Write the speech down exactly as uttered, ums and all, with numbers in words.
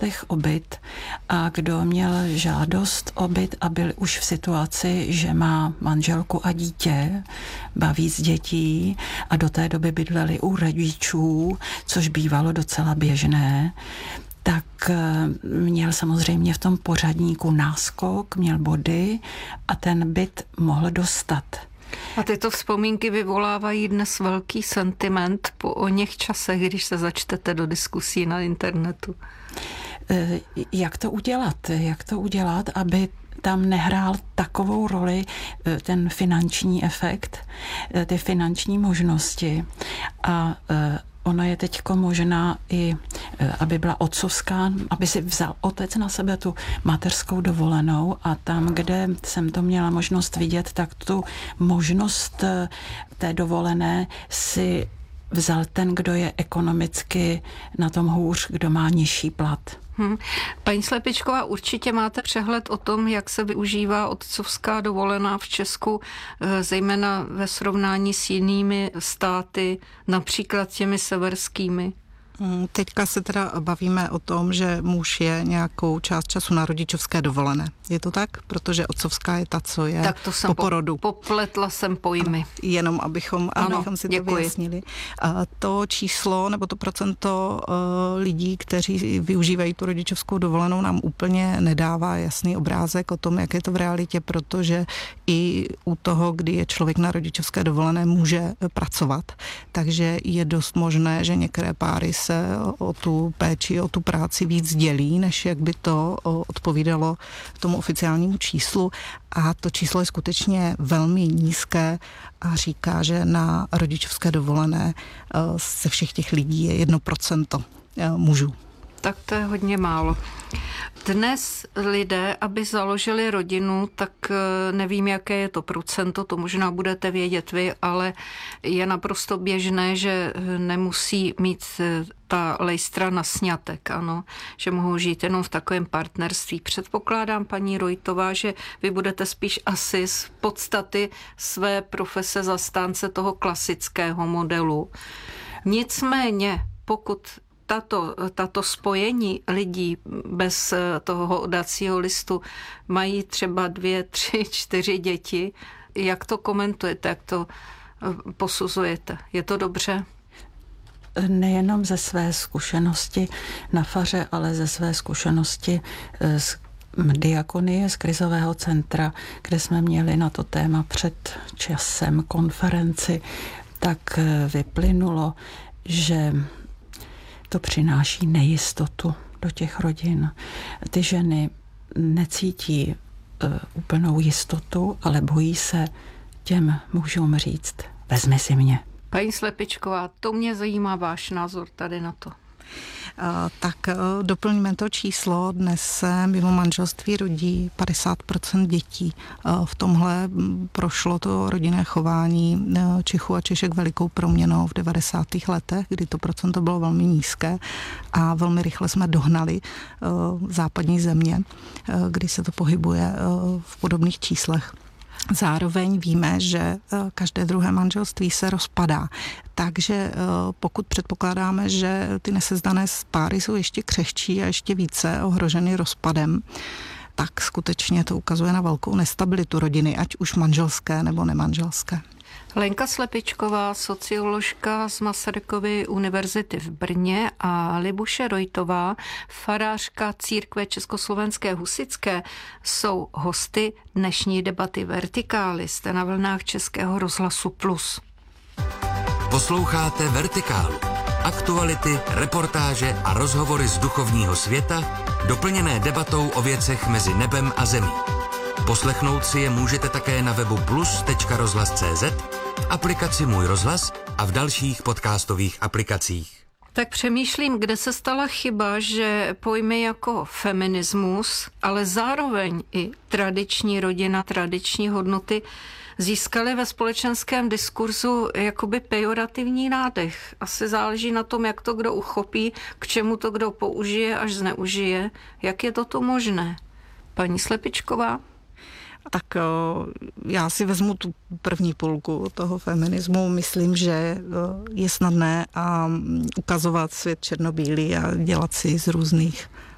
o byt a kdo měl žádost o byt a byl už v situaci, že má manželku a dítě, ba víc dětí a do té doby bydleli u rodičů, což bývalo docela běžné, tak měl samozřejmě v tom pořadníku náskok, měl body a ten byt mohl dostat. A tyto vzpomínky vyvolávají dnes velký sentiment po o něch časech, když se začtete do diskusí na internetu. Jak to udělat? Jak to udělat, aby tam nehrál takovou roli ten finanční efekt, ty finanční možnosti a ona je teďko možná i, aby byla otcovská, aby si vzal otec na sebe tu mateřskou dovolenou a tam, kde jsem to měla možnost vidět, tak tu možnost té dovolené si vzal ten, kdo je ekonomicky na tom hůř, kdo má nižší plat. Hmm. Paní Slepičková, určitě máte přehled o tom, jak se využívá otcovská dovolená v Česku, zejména ve srovnání s jinými státy, například těmi severskými. Teďka se teda bavíme o tom, že muž je nějakou část času na rodičovské dovolené. Je to tak? Protože otcovská je ta, co je tak to jsem po porodu. Popletla jsem pojmy. Jenom abychom, ano, abychom si děkuji. to vyjasnili. A to číslo nebo to procento uh, lidí, kteří využívají tu rodičovskou dovolenou, nám úplně nedává jasný obrázek o tom, jak je to v realitě, protože i u toho, kdy je člověk na rodičovské dovolené, může pracovat. Takže je dost možné, že některé páry se o tu péči, o tu práci víc dělí, než jak by to odpovídalo tomu oficiálnímu číslu. A to číslo je skutečně velmi nízké a říká, že na rodičovské dovolené ze všech těch lidí je jedno procento mužů. Tak to je hodně málo. Dnes lidé, aby založili rodinu, tak nevím, jaké je to procento, to možná budete vědět vy, ale je naprosto běžné, že nemusí mít ta lejstra na sňatek, ano, že mohou žít jenom v takovém partnerství. Předpokládám, paní Rojtová, že vy budete spíš asi z podstaty své profese zastánce toho klasického modelu. Nicméně, pokud Tato, tato spojení lidí bez toho oddacího listu mají třeba dvě, tři, čtyři děti. Jak to komentujete, jak to posuzujete? Je to dobře? Nejenom ze své zkušenosti na faře, ale ze své zkušenosti z diakonie, z krizového centra, kde jsme měli na to téma před časem konferenci, tak vyplynulo, že to přináší nejistotu do těch rodin. Ty ženy necítí uh, úplnou jistotu, ale bojí se těm mužům říct, vezmi si mě. Paní Slepičková, to mě zajímá váš názor tady na to. Tak doplňme to číslo. Dnes se mimo manželství rodí padesát procent dětí. V tomhle prošlo to rodinné chování Čechů a Češek velikou proměnou v devadesátých letech, kdy to procento bylo velmi nízké a velmi rychle jsme dohnali západní země, kdy se to pohybuje v podobných číslech. Zároveň víme, že každé druhé manželství se rozpadá. Takže pokud předpokládáme, že ty nesezdané páry jsou ještě křehčí a ještě více ohroženy rozpadem, tak skutečně to ukazuje na velkou nestabilitu rodiny, ať už manželské nebo nemanželské. Lenka Slepičková, socioložka z Masarykovy univerzity v Brně a Libuše Rojtová, farářka církve Československé husitské, jsou hosty dnešní debaty Vertikály. Jste na vlnách Českého rozhlasu Plus. Posloucháte Vertikálu. Aktuality, reportáže a rozhovory z duchovního světa, doplněné debatou o věcech mezi nebem a zemí. Poslechnout si je můžete také na webu plus tečka rozhlas tečka cé zet, v aplikaci Můj rozhlas a v dalších podcastových aplikacích. Tak přemýšlím, kde se stala chyba, že pojmy jako feminismus, ale zároveň i tradiční rodina, tradiční hodnoty získaly ve společenském diskurzu jakoby pejorativní nádech. Asi záleží na tom, jak to kdo uchopí, k čemu to kdo použije až zneužije. Jak je toto možné? Paní Slepičková? Tak já si vezmu tu první půlku toho feminismu. Myslím, že je snadné a ukazovat svět černobílý a dělat si z různých